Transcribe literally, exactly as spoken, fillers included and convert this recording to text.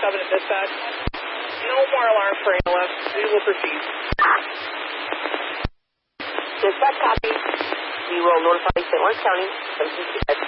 seven at dispatch. No more alarm for A L S. We will proceed. Dispatch copy. We will notify Saint Lawrence County.